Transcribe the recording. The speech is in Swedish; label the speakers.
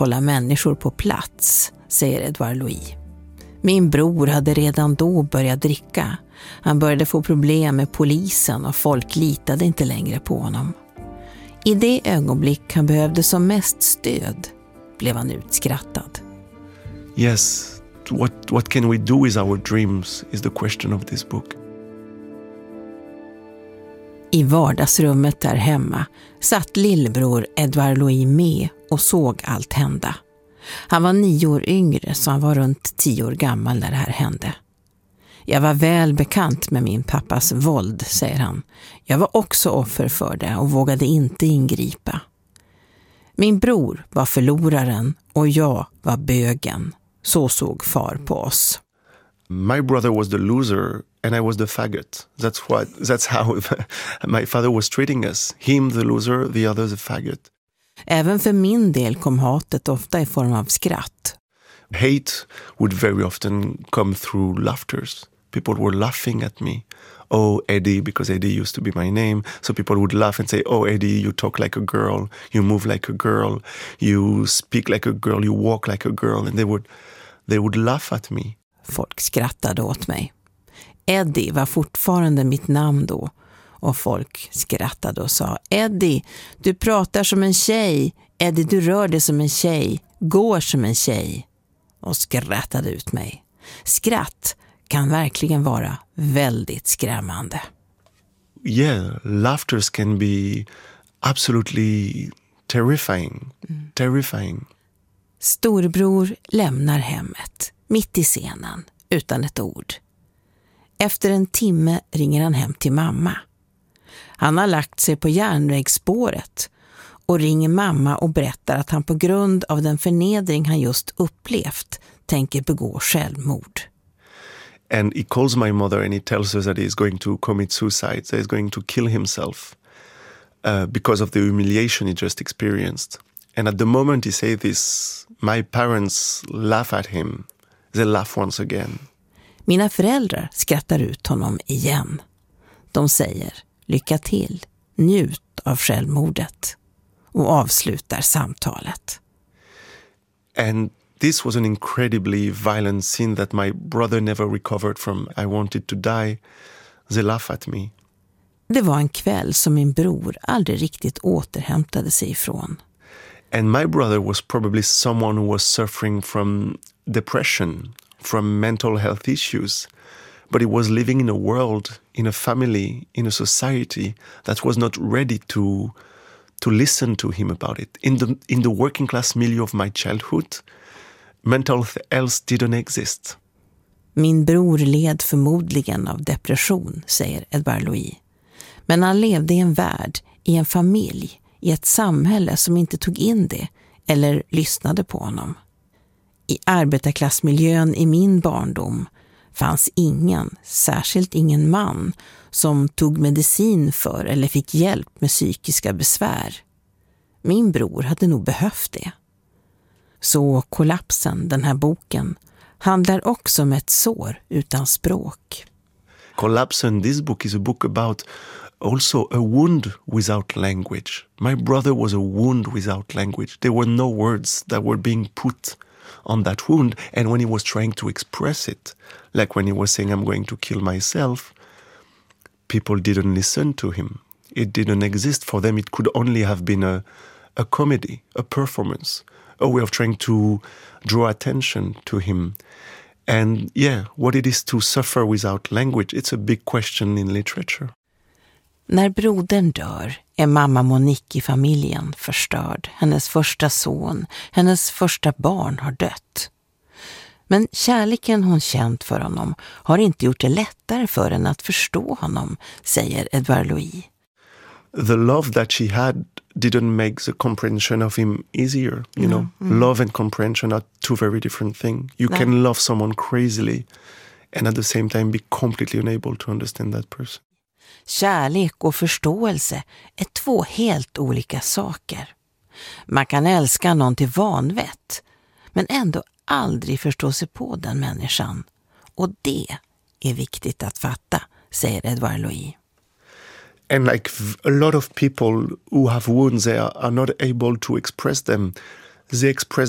Speaker 1: hålla människor på plats, säger Edouard Louis. Min bror hade redan då börjat dricka. Han började få problem med polisen och folk litade inte längre på honom. I det ögonblick han behövde som mest stöd blev han utskrattad.
Speaker 2: Yes, what can we do with our dreams is the question of this book.
Speaker 1: I vardagsrummet där hemma satt lillbror Edouard Louis med och såg allt hända. Han var 9 år yngre, så han var runt 10 år gammal när det här hände. Jag var väl bekant med min pappas våld, säger han. Jag var också offer för det och vågade inte ingripa. Min bror var förloraren och jag var bögen. Så såg far på oss.
Speaker 2: My brother was the loser and I was the faggot. That's how my father was treating us. Him the loser, the other the faggot.
Speaker 1: Även för min del kom hatet ofta i form av skratt.
Speaker 2: Hate would very often come through laughters. People were laughing at me. Oh, Eddie, because Eddie used to be my name. So people would laugh and say, oh, Eddie, you talk like a girl. You move like a girl. You speak like a girl. You walk like a girl. And they would laugh at me.
Speaker 1: Folk skrattade åt mig. Eddie var fortfarande mitt namn då. Och folk skrattade och sa, Eddie, du pratar som en tjej. Eddie, du rör dig som en tjej. Går som en tjej. Och skrattade ut mig. Skratt kan verkligen vara väldigt skrämmande.
Speaker 2: Yeah, laughters can be absolutely terrifying. Terrifying.
Speaker 1: Storbror lämnar hemmet, mitt i scenen, utan ett ord. Efter en timme ringer han hem till mamma. Han har lagt sig på järnvägsspåret och ringer mamma och berättar att han på grund av den förnedring han just upplevt tänker begå självmord.
Speaker 2: And he calls my mother and he tells her that he's going to commit suicide, that he's going to kill himself because of the humiliation he just experienced. And at the moment he says this, my parents laugh at him. They laugh once again.
Speaker 1: Mina föräldrar skrattar ut honom igen. De säger, lycka till, njut av självmordet, och avslutar samtalet.
Speaker 2: And this was an incredibly violent scene that my brother never recovered from. I wanted to die. They laugh at me.
Speaker 1: Det var en kväll som min bror aldrig riktigt återhämtade sig ifrån.
Speaker 2: And my brother was probably someone who was suffering from depression, from mental health issues. But he was living in a world, in a family, in a society that was not ready to listen to him about it. In the working class milieu of my childhood, mental health didn't exist.
Speaker 1: Min bror led förmodligen av depression, säger Edouard Louis. Men han levde i en värld, i en familj, i ett samhälle som inte tog in det eller lyssnade på honom. I arbetarklassmiljön i min barndom fanns ingen, särskilt ingen man, som tog medicin för eller fick hjälp med psykiska besvär. Min bror hade nog behövt det. Så Kollapsen, den här boken, handlar också om ett sår utan språk.
Speaker 2: Kollapsen, this book is a book about also a wound without language. My brother was a wound without language. There were no words that were being put on that wound, and when he was trying to express it, like when he was saying, I'm going to kill myself, people didn't listen to him. It didn't exist for them. It could only have been a comedy, a performance, a way of trying to draw attention to him. And yeah, what it is to suffer without language, it's a big question in literature.
Speaker 1: När brodern dör är mamma Monique i familjen förstörd. Hennes första son, hennes första barn har dött. Men kärleken hon känt för honom har inte gjort det lättare för henne att förstå honom, säger Edouard Louis.
Speaker 2: The love that she had didn't make the comprehension of him easier. You know, love and comprehension are two very different things. You can love someone crazily and at the same time be completely unable to understand that person.
Speaker 1: Kärlek och förståelse är två helt olika saker. Man kan älska någon till vanvett, men ändå aldrig förstå sig på den människan. Och det är viktigt att fatta, säger Edouard Louis.
Speaker 2: And like a lot of people who have wounds, they are not able to express them. They express